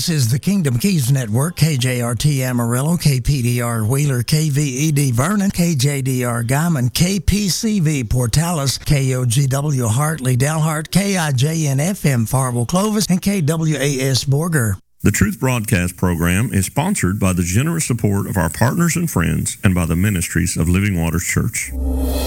This is the Kingdom Keys Network, KJRT Amarillo, KPDR Wheeler, KVED Vernon, KJDR Guyman, KPCV Portales, KOGW Hartley Dalhart, KIJN FM Farwell Clovis, and KWAS Borger. The Truth Broadcast program is sponsored by the generous support of our partners and friends and by the ministries of Living Waters Church.